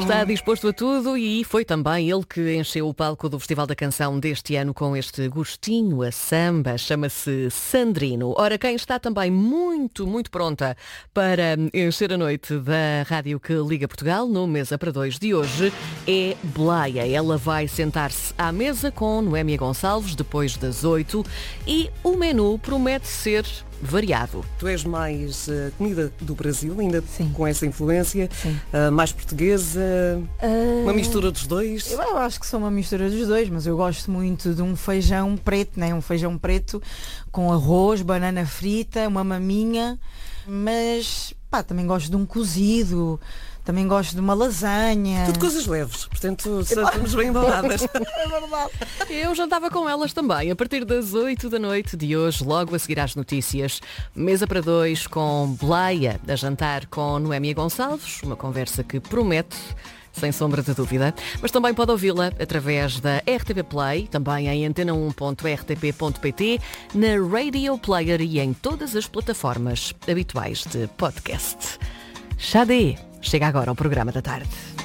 Está disposto a tudo e foi também ele que encheu o palco do Festival da Canção deste ano com este gostinho a samba, chama-se Sandrino. Ora, quem está também muito pronta para encher a noite da rádio que liga Portugal no Mesa para Dois de hoje é Blaia. Ela vai sentar-se à mesa com Noémia Gonçalves depois das 8 e o menu promete ser variado. Tu és mais comida do Brasil, ainda Sim. com essa influência, Sim. mais portuguesa, uma mistura dos dois? Eu acho que sou uma mistura dos dois, mas eu gosto muito de um feijão preto, né? Um feijão preto com arroz, banana frita, uma maminha, mas também gosto de um cozido, também gosto de uma lasanha. Tudo coisas leves, portanto estamos bem embaladas. É verdade. Eu jantava com elas também, a partir das 8 da noite de hoje, logo a seguir às notícias. Mesa para dois com Blaia, a jantar com Noémia Gonçalves, uma conversa que promete, sem sombra de dúvida, mas também pode ouvi-la através da RTP Play, também em antena1.rtp.pt, na Radio Player e em todas as plataformas habituais de podcast. Xadê, chega agora ao programa da tarde.